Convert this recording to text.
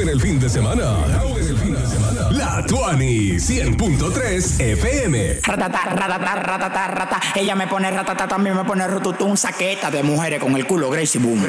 el fin de semana. La Tuani 100.3 FM. Ratata, ratata, ratata, ratata. Ella me pone ratata, también me pone rututun. Saqueta de mujeres con el culo Gracie Boom.